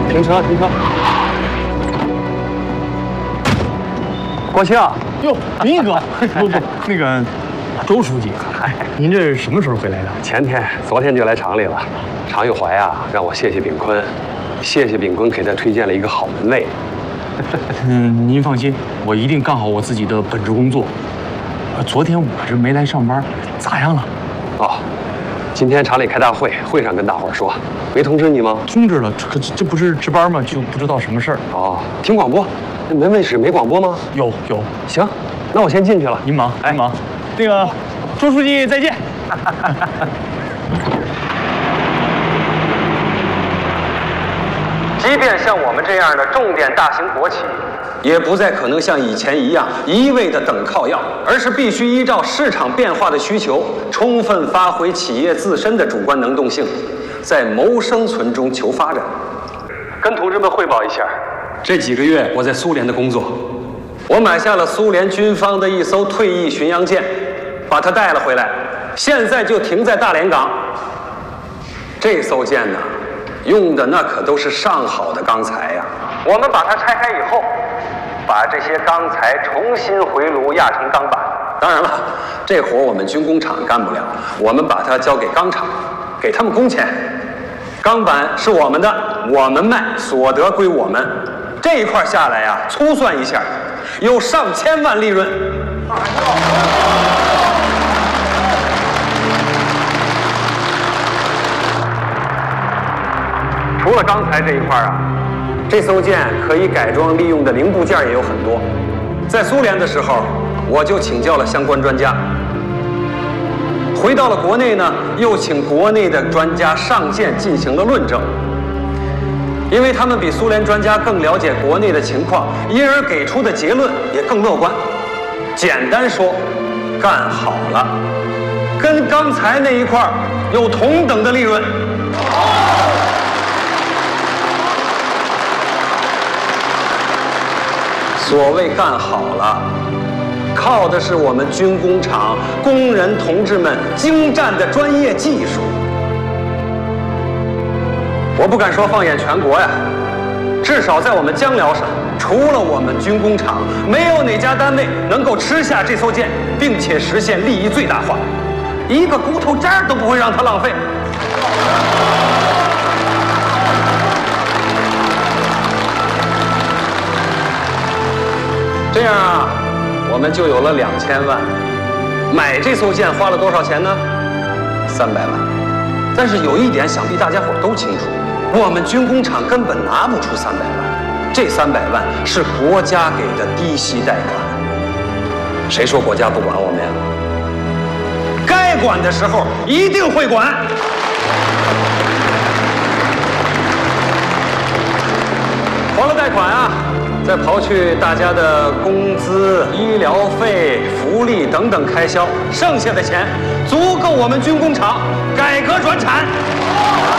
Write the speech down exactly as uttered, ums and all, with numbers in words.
停车，停车。国庆， 哟，明哥，不不，那个周书记，哎，您这是什么时候回来的？ 前天、昨天就来厂里了。常玉怀啊，让我谢谢炳坤，谢谢炳坤给他推荐了一个好门卫。 嗯，您放心，我一定干好我自己的本职工作。昨天我这没来上班，咋样了？ 哦，今天厂里开大会，会上跟大伙儿说，没通知你吗？ 通知了，可这不是值班吗？就不知道什么事儿。 哦，听广播，那门卫室没广播吗？ 有有。 行，那我先进去了。 您忙，您忙。那个，周书记再见。 即便像我们这样的重点大型国企，也不再可能像以前一样一味的等靠要，而是必须依照市场变化的需求，充分发挥企业自身的主观能动性，在谋生存中求发展。跟同志们汇报一下，这几个月我在苏联的工作，我买下了苏联军方的一艘退役巡洋舰，把它带了回来，现在就停在大连港。这艘舰呢，用的那可都是上好的钢材呀！我们把它拆开以后，把这些钢材重新回炉压成钢板。当然了，这活我们军工厂干不了，我们把它交给钢厂，给他们工钱。钢板是我们的，我们卖，所得归我们。这一块下来呀，粗算一下，有上千万利润。除了钢材这一块啊，这艘舰可以改装利用的零部件也有很多。在苏联的时候，我就请教了相关专家。回到了国内呢，又请国内的专家上舰进行了论证。因为他们比苏联专家更了解国内的情况，因而给出的结论也更乐观。简单说，干好了，跟钢材那一块有同等的利润。所谓干好了，靠的是我们军工厂工人同志们精湛的专业技术。我不敢说放眼全国呀，至少在我们江辽省，除了我们军工厂，没有哪家单位能够吃下这艘舰，并且实现利益最大化，一个骨头渣都不会让它浪费。这样啊，我们就有了两千万。买这艘舰花了多少钱呢？三百万。但是有一点，想必大家伙都清楚，我们军工厂根本拿不出三百万。这三百万是国家给的低息贷款。谁说国家不管我们呀？该管的时候一定会管。还了贷款啊！再刨去大家的工资、医疗费、福利等等开销，剩下的钱足够我们军工厂改革转产。